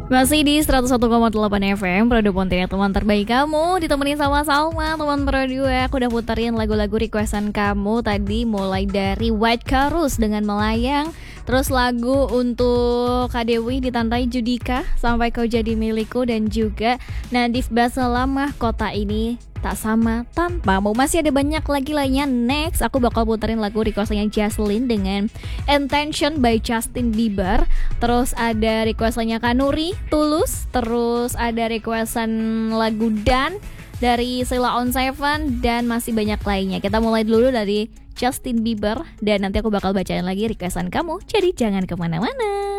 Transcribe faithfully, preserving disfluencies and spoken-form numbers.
Masih di seratus satu koma delapan F M Produk Pontianak, teman terbaik kamu. Ditemenin sama Salma, teman produk. Aku udah puterin lagu-lagu requestan kamu tadi, mulai dari White Chorus dengan Melayang, terus lagu untuk Kak Dewi Ditandai Judika, Sampai Kau Jadi Milikku, dan juga Nadif Basalam, Kota Ini Tak Sama Tanpamu. Masih ada banyak lagi lainnya. Next aku bakal puterin lagu requestannya Jaslyn dengan Intention by Justin Bieber. Terus ada requestannya Kanuri, Tulus. Terus ada requestan lagu Dan dari Sheila on Seven, dan masih banyak lainnya. Kita mulai dulu dari Justin Bieber, dan nanti aku bakal bacain lagi requestan kamu, jadi jangan kemana-mana.